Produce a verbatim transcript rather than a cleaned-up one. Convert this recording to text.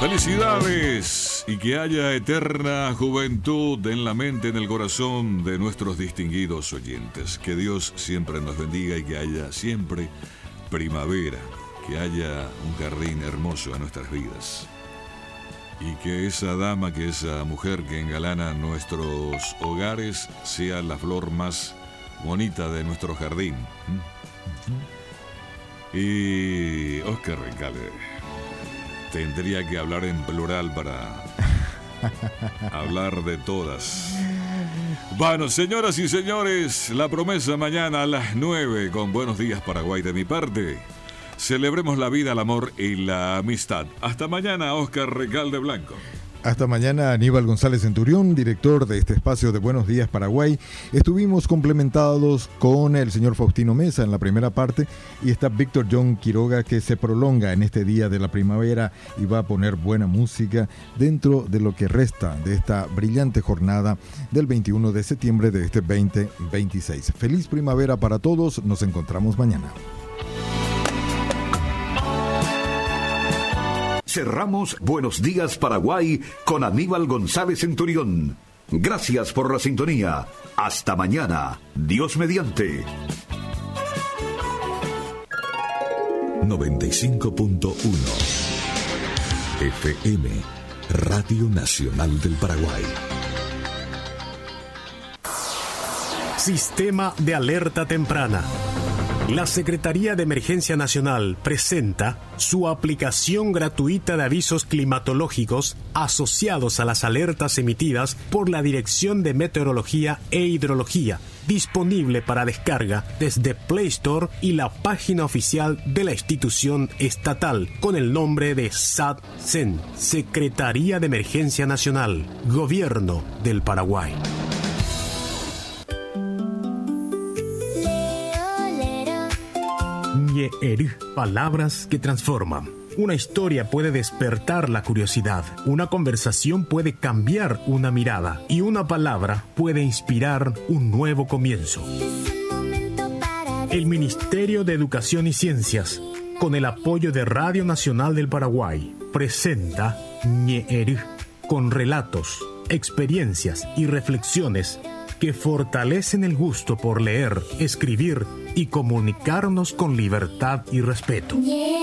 Felicidades y que haya eterna juventud en la mente, en el corazón de nuestros distinguidos oyentes. Que Dios siempre nos bendiga y que haya siempre primavera, que haya un jardín hermoso en nuestras vidas. Y que esa dama, que esa mujer que engalana nuestros hogares sea la flor más bonita de nuestro jardín. Y Oscar Recalde tendría que hablar en plural para hablar de todas. Bueno, señoras y señores, la promesa mañana a las nueve con Buenos Días Paraguay de mi parte. Celebremos la vida, el amor y la amistad. Hasta mañana, Oscar Recalde Blanco. Hasta mañana, Aníbal González Centurión, director de este espacio de Buenos Días Paraguay. Estuvimos complementados con el señor Faustino Mesa en la primera parte y está Víctor John Quiroga, que se prolonga en este día de la primavera y va a poner buena música dentro de lo que resta de esta brillante jornada del veintiuno de septiembre de este veinte veintiséis. Feliz primavera para todos, nos encontramos mañana. Cerramos Buenos Días Paraguay con Aníbal González Centurión. Gracias por la sintonía. Hasta mañana. Dios mediante. noventa y cinco punto uno F M, Radio Nacional del Paraguay. Sistema de Alerta Temprana. La Secretaría de Emergencia Nacional presenta su aplicación gratuita de avisos climatológicos asociados a las alertas emitidas por la Dirección de Meteorología e Hidrología, disponible para descarga desde Play Store y la página oficial de la institución estatal con el nombre de SATCEN, Secretaría de Emergencia Nacional, Gobierno del Paraguay. Ñe'eru, palabras que transforman. Una historia puede despertar la curiosidad, una conversación puede cambiar una mirada y una palabra puede inspirar un nuevo comienzo. El Ministerio de Educación y Ciencias, con el apoyo de Radio Nacional del Paraguay, presenta Ñe'eru, con relatos, experiencias y reflexiones que fortalecen el gusto por leer, escribir y comunicarnos con libertad y respeto. Yeah.